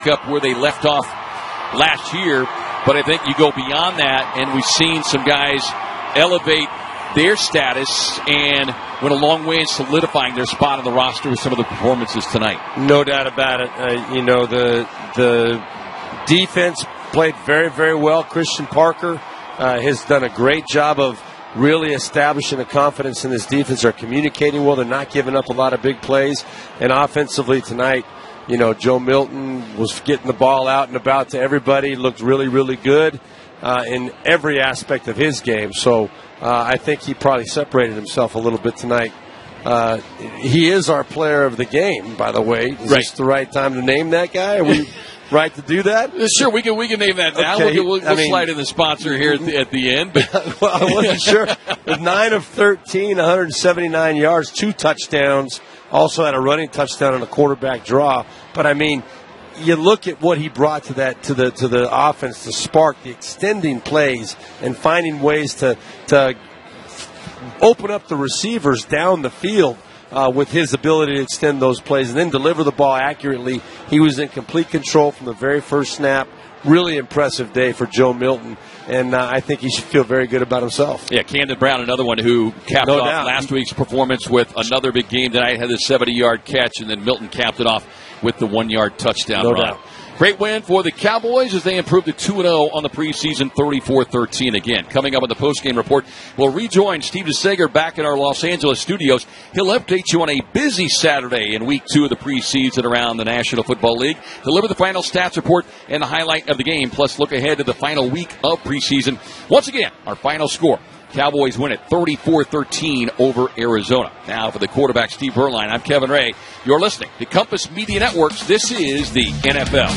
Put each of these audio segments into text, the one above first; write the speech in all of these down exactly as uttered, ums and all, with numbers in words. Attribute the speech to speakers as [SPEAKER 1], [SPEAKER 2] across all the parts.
[SPEAKER 1] up where they left off last year. But I think you go beyond that, and we've seen some guys elevate their status and went a long way in solidifying their spot on the roster with some of the performances tonight.
[SPEAKER 2] No doubt about it. Uh, you know, the the defense played very, very well. Christian Parker uh, has done a great job of really establishing a confidence in this defense. They're communicating well. They're not giving up a lot of big plays. And offensively tonight, you know, Joe Milton was getting the ball out and about to everybody. Looked really, really good uh, in every aspect of his game. So uh, I think he probably separated himself a little bit tonight. Uh, he is our player of the game, by the way. Is right. this the right time to name that guy? Are we right to do that?
[SPEAKER 1] Sure, we can we can name that now.
[SPEAKER 2] Okay.
[SPEAKER 1] We'll, we'll, we'll
[SPEAKER 2] mean,
[SPEAKER 1] slide in the sponsor here at the, at the end. But
[SPEAKER 2] well, I wasn't sure. With nine of thirteen, one hundred seventy-nine yards, two touchdowns. Also had a running touchdown and a quarterback draw. But I mean, you look at what he brought to that to the to the offense, to spark the extending plays and finding ways to to open up the receivers down the field uh, with his ability to extend those plays and then deliver the ball accurately. He was in complete control from the very first snap. Really impressive day for Joe Milton, and uh, I think he should feel very good about himself.
[SPEAKER 1] Yeah, Camden Brown, another one who capped
[SPEAKER 2] no
[SPEAKER 1] off
[SPEAKER 2] doubt.
[SPEAKER 1] last week's performance with another big game tonight, had a seventy-yard catch, and then Milton capped it off with the one-yard touchdown
[SPEAKER 2] no
[SPEAKER 1] run.
[SPEAKER 2] Doubt.
[SPEAKER 1] Great win for the Cowboys as they improved to two and oh on the preseason, thirty-four thirteen again. Coming up on the postgame report, we'll rejoin Steve DeSager back in our Los Angeles studios. He'll update you on a busy Saturday in week two of the preseason around the National Football League, deliver the final stats report and the highlight of the game, plus look ahead to the final week of preseason. Once again, our final score. Cowboys win it thirty-four thirteen over Arizona. Now for the quarterback, Steve Berline, I'm Kevin Ray. You're listening to Compass Media Networks. This is the N F L.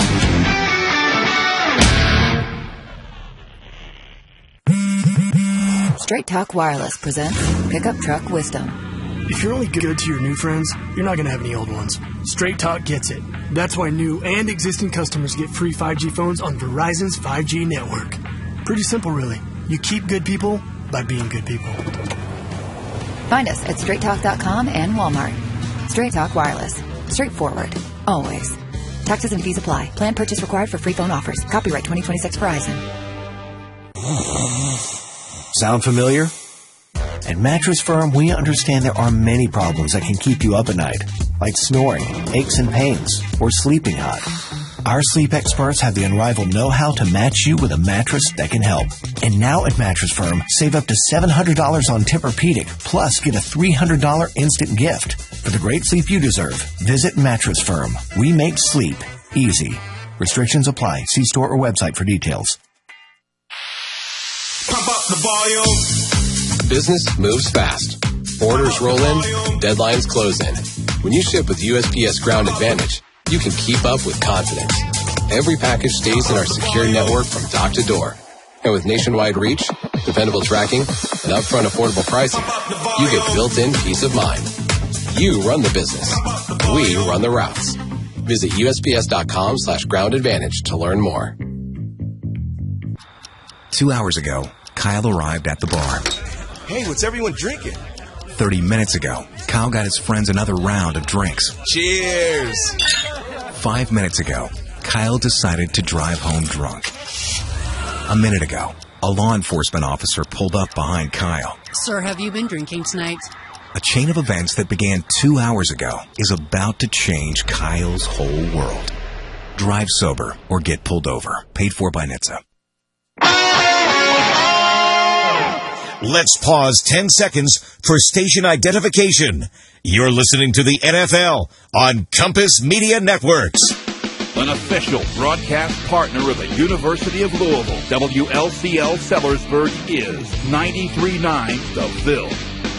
[SPEAKER 3] Straight Talk Wireless presents Pickup Truck Wisdom.
[SPEAKER 4] If you're only good to your new friends, you're not going to have any old ones. Straight Talk gets it. That's why new and existing customers get free five G phones on Verizon's five G network. Pretty simple, really. You keep good people by being good people.
[SPEAKER 3] Find us at straight talk dot com and Walmart. Straight Talk Wireless. Straightforward. Always. Taxes and fees apply. Plan purchase required for free phone offers. Copyright twenty twenty-six Verizon.
[SPEAKER 5] Sound familiar? At Mattress Firm, we understand there are many problems that can keep you up at night, like snoring, aches and pains, or sleeping hot. Our sleep experts have the unrivaled know-how to match you with a mattress that can help. And now at Mattress Firm, save up to seven hundred dollars on Tempur-Pedic, plus get a three hundred dollars instant gift. For the great sleep you deserve, visit Mattress Firm. We make sleep easy. Restrictions apply. See store or website for details.
[SPEAKER 6] Pump up the volume.
[SPEAKER 7] Business moves fast. Orders roll in, deadlines close in. When you ship with U S P S Ground Advantage, you can keep up with confidence. Every package stays in our secure network from dock to door. And with nationwide reach, dependable tracking, and upfront affordable pricing, you get built-in peace of mind. You run the business. We run the routes. Visit U S P S dot com slash ground advantage to learn more.
[SPEAKER 8] Two hours ago, Kyle arrived at the bar.
[SPEAKER 6] Hey, what's everyone drinking?
[SPEAKER 8] Thirty minutes ago, Kyle got his friends another round of drinks.
[SPEAKER 6] Cheers!
[SPEAKER 8] Five minutes ago, Kyle decided to drive home drunk. A minute ago, a law enforcement officer pulled up behind Kyle.
[SPEAKER 9] Sir, have you been drinking tonight?
[SPEAKER 8] A chain of events that began two hours ago is about to change Kyle's whole world. Drive sober or get pulled over. Paid for by N H T S A.
[SPEAKER 10] Let's pause ten seconds for station identification. You're listening to the N F L on Compass Media Networks.
[SPEAKER 11] An official broadcast partner of the University of Louisville, W L C L Sellersburg is ninety-three point nine The Ville.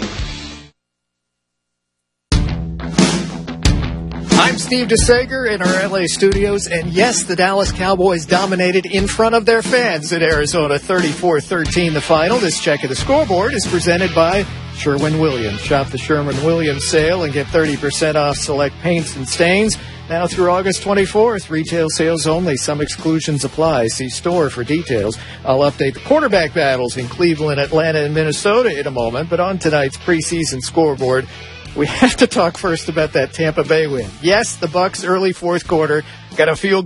[SPEAKER 12] I'm Steve DeSager in our L A studios, and yes, the Dallas Cowboys dominated in front of their fans at Arizona, thirty-four thirteen the final. This check of the scoreboard is presented by Sherwin-Williams. Shop the Sherwin-Williams sale and get thirty percent off select paints and stains. Now through August twenty-fourth, retail sales only. Some exclusions apply. See store for details. I'll update the quarterback battles in Cleveland, Atlanta, and Minnesota in a moment, but on tonight's preseason scoreboard, we have to talk first about that Tampa Bay win. Yes, the Bucs early fourth quarter got a field